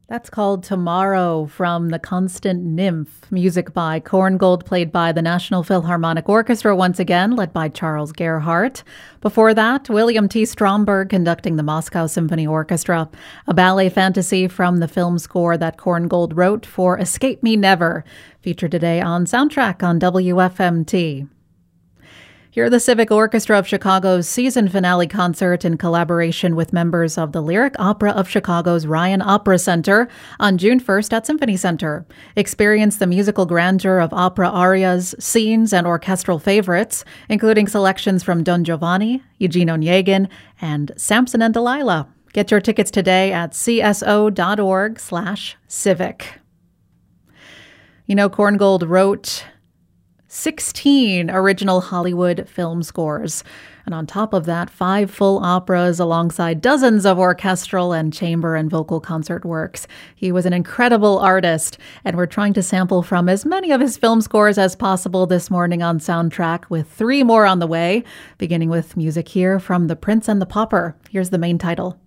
That's called Tomorrow from The Constant Nymph. Music by Korngold, played by the National Philharmonic Orchestra once again, led by Charles Gerhardt. Before that, William T. Stromberg conducting the Moscow Symphony Orchestra, a ballet fantasy from the film score that Korngold wrote for Escape Me Never, featured today on Soundtrack on WFMT. Hear the Civic Orchestra of Chicago's season finale concert in collaboration with members of the Lyric Opera of Chicago's Ryan Opera Center on June 1st at Symphony Center. Experience the musical grandeur of opera arias, scenes, and orchestral favorites, including selections from Don Giovanni, Eugene Onegin, and Samson and Delilah. Get your tickets today at cso.org/civic. You know, Korngold wrote 16 original Hollywood film scores. And on top of that, 5 full operas alongside dozens of orchestral and chamber and vocal concert works. He was an incredible artist, and we're trying to sample from as many of his film scores as possible this morning on Soundtrack, with 3 more on the way, beginning with music here from The Prince and the Pauper. Here's the main title.